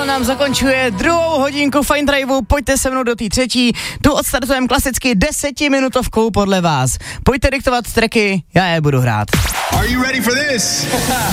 nám zakončuje druhou hodinku Fine Driveu, pojďte se mnou do té třetí, tu odstartujeme klasicky 10minutovkou podle vás. Pojďte diktovat tracky, já je budu hrát. Are you ready for this?